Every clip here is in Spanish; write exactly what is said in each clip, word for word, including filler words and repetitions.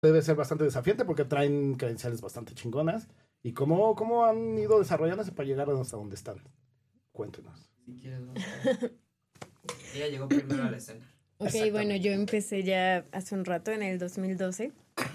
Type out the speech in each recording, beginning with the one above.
debe ser bastante desafiante porque traen credenciales bastante chingonas. ¿Y cómo, cómo han ido desarrollándose para llegar hasta donde están? Cuéntenos. Si quieres, vamos a... Ella llegó primero a la escena. Ok, bueno, yo empecé ya hace un rato, en el dos mil doce.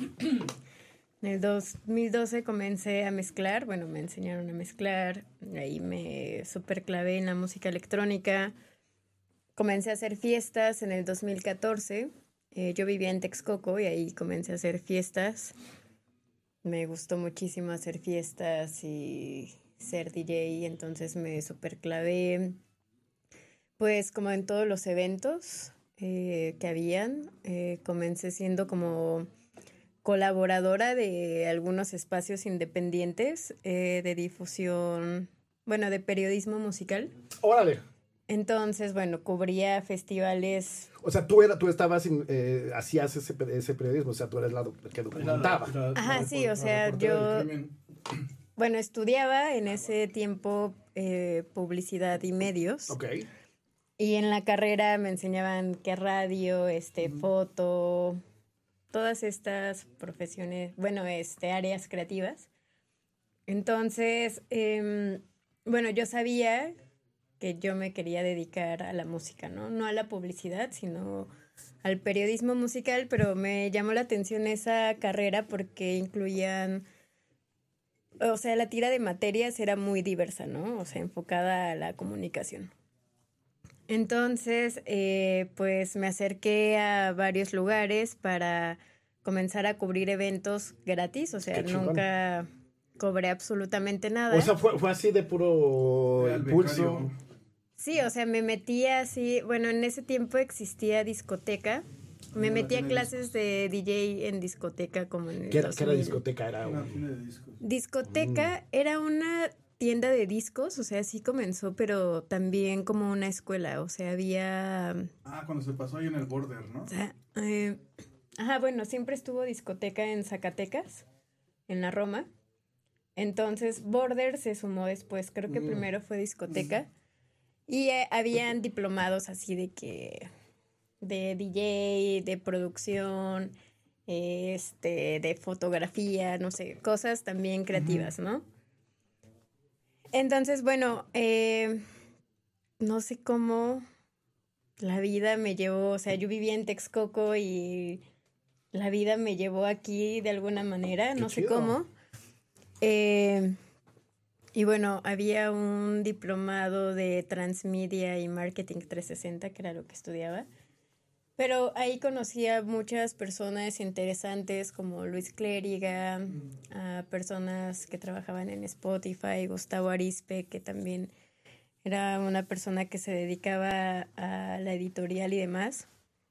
En el dos mil doce comencé a mezclar, bueno, me enseñaron a mezclar, ahí me super clavé en la música electrónica. Comencé a hacer fiestas en el dos mil catorce. Eh, yo vivía en Texcoco y ahí comencé a hacer fiestas. Me gustó muchísimo hacer fiestas y ser D J, entonces me super clavé, pues como en todos los eventos eh, que habían. Eh, comencé siendo como colaboradora de algunos espacios independientes eh, de difusión, bueno, de periodismo musical. ¡Órale! Entonces, bueno, cubría festivales. O sea, tú, era, tú estabas, in, eh, hacías ese, ese periodismo, o sea, tú eres la que documentaba. La, la, Ajá, la, sí, o sea, yo, bueno, estudiaba en ese tiempo eh, publicidad y medios. Ok. Y en la carrera me enseñaban que radio, este, mm. foto, todas estas profesiones, bueno, este, áreas creativas. Entonces, eh, bueno, yo sabía que yo me quería dedicar a la música, ¿no? No a la publicidad, sino al periodismo musical, pero me llamó la atención esa carrera porque incluían, o sea, la tira de materias era muy diversa, ¿no? O sea, enfocada a la comunicación. Entonces, eh, pues me acerqué a varios lugares para comenzar a cubrir eventos gratis, o sea, nunca cobré absolutamente nada. O sea, fue, fue así de puro impulso. Sí, o sea, me metía así, bueno, en ese tiempo existía discoteca, me metía a clases de D J en discoteca como en el ¿Qué era, ¿qué era discoteca? Era una un... de discos. Discoteca mm. era una tienda de discos, o sea, sí comenzó, pero también como una escuela, o sea, había... Ah, cuando se pasó ahí en el Border, ¿no? O sea, eh, ajá, bueno, siempre estuvo discoteca en Zacatecas, en la Roma. Entonces, Border se sumó después, creo que mm. primero fue discoteca. Mm. Y eh, habían diplomados así de que... de D J, de producción, este, de fotografía, no sé, cosas también creativas, ¿no? Entonces, bueno, eh, no sé cómo la vida me llevó, o sea, yo vivía en Texcoco y la vida me llevó aquí de alguna manera, Qué no chido. sé cómo. Eh, y bueno, había un diplomado de transmedia y marketing trescientos sesenta, que era lo que estudiaba. Pero ahí conocí a muchas personas interesantes como Luis Clériga, mm. a personas que trabajaban en Spotify, Gustavo Arizpe, que también era una persona que se dedicaba a la editorial y demás.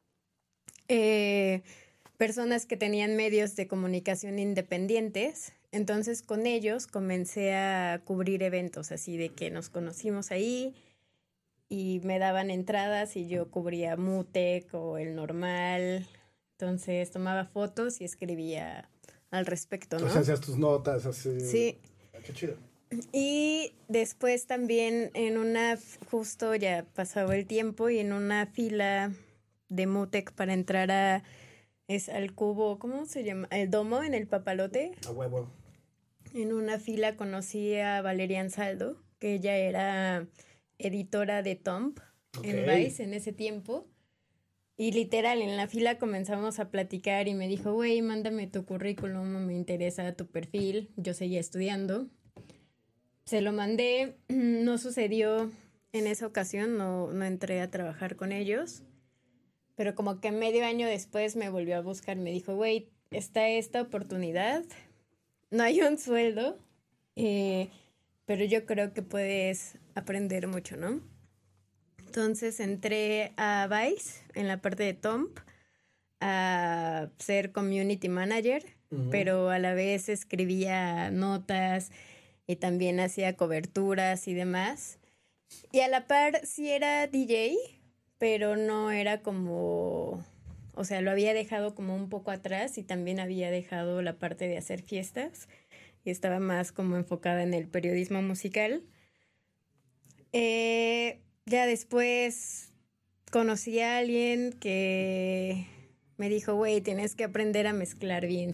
Eh, personas que tenían medios de comunicación independientes. Entonces con ellos comencé a cubrir eventos así de que nos conocimos ahí. Y me daban entradas y yo cubría Mutec o el normal. Entonces tomaba fotos y escribía al respecto, ¿no? O sea, hacías tus notas así. Sí. Qué chido. Y después también en una, justo ya pasaba el tiempo y en una fila de Mutec para entrar a, es al cubo, ¿cómo se llama? El domo en el Papalote. A huevo. En una fila conocí a Valeria Ansaldo, que ella era... editora de Tomp okay. en Vice en ese tiempo. Y literal, en la fila comenzamos a platicar y me dijo, güey, mándame tu currículum, me interesa tu perfil. Yo seguía estudiando. Se lo mandé, no sucedió en esa ocasión, no, no entré a trabajar con ellos. Pero como que medio año después me volvió a buscar, me dijo, güey, está esta oportunidad, no hay un sueldo, eh, pero yo creo que puedes aprender mucho, ¿no? Entonces entré a Vice en la parte de Tomp a ser community manager, uh-huh. pero a la vez escribía notas y también hacía coberturas y demás. Y a la par sí era D J, pero no era como... O sea, lo había dejado como un poco atrás y también había dejado la parte de hacer fiestas y estaba más como enfocada en el periodismo musical. Eh, ya después conocí a alguien que me dijo, güey, tienes que aprender a mezclar bien